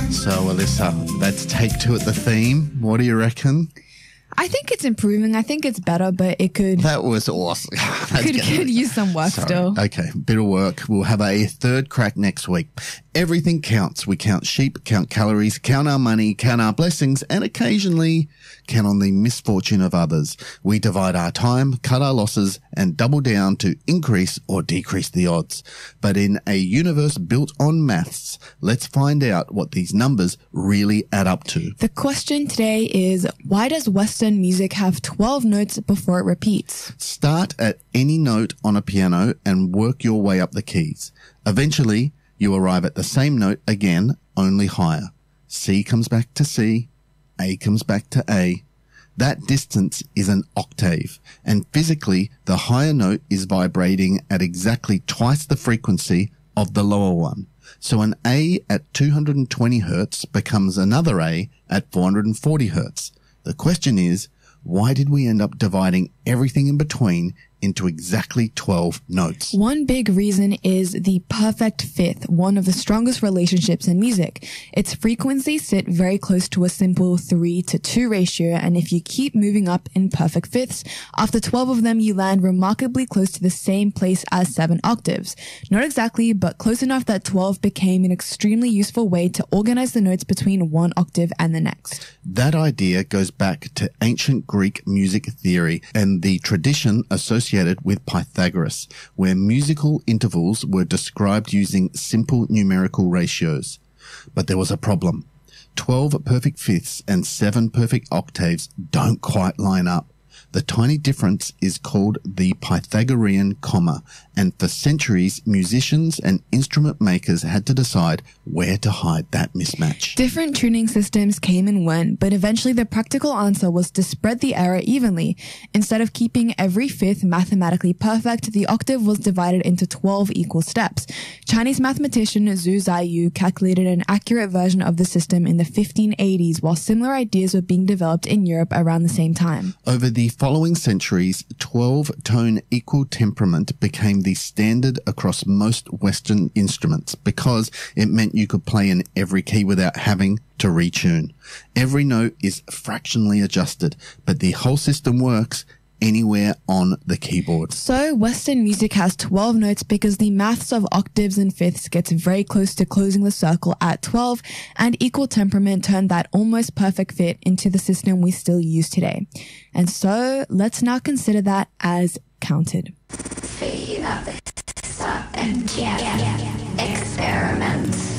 So, Alyssa, let's take two at the theme. What do you reckon? I think it's improving. I think it's better, but it could... That was awesome. could use some work still. Okay, bit of work. We'll have a third crack next week. Everything counts. We count sheep, count calories, count our money, count our blessings, and occasionally count on the misfortune of others. We divide our time, cut our losses, and double down to increase or decrease the odds. But in a universe built on maths, let's find out what these numbers really add up to. The question today is, why does Western music have 12 notes before it repeats? Start at any note on a piano and work your way up the keys. Eventually, you arrive at the same note again, only higher. C comes back to C, A comes back to A. That distance is an octave, and physically, the higher note is vibrating at exactly twice the frequency of the lower one. So an A at 220 hertz becomes another A at 440 hertz. The question is, why did we end up dividing everything in between into exactly 12 notes? One big reason is the perfect fifth, one of the strongest relationships in music. Its frequencies sit very close to a simple 3:2 ratio, and if you keep moving up in perfect fifths, after 12 of them you land remarkably close to the same place as 7 octaves. Not exactly, but close enough that 12 became an extremely useful way to organize the notes between one octave and the next. That idea goes back to ancient Greek music theory and the tradition associated with Pythagoras, where musical intervals were described using simple numerical ratios. But there was a problem. 12 perfect fifths and 7 perfect octaves don't quite line up. The tiny difference is called the Pythagorean comma, and for centuries, musicians and instrument makers had to decide where to hide that mismatch. Different tuning systems came and went, but eventually the practical answer was to spread the error evenly. Instead of keeping every fifth mathematically perfect, the octave was divided into 12 equal steps. Chinese mathematician Zhu Ziyu calculated an accurate version of the system in the 1580s, while similar ideas were being developed in Europe around the same time. Over the following centuries, 12-tone equal temperament became the standard across most Western instruments because it meant you could play in every key without having to retune. Every note is fractionally adjusted, but the whole system works anywhere on the keyboard. So Western music has 12 notes because the maths of octaves and fifths gets very close to closing the circle at 12, and equal temperament turned that almost perfect fit into the system we still use today. And so let's now consider that as counted. Speed up, stop, and experiments.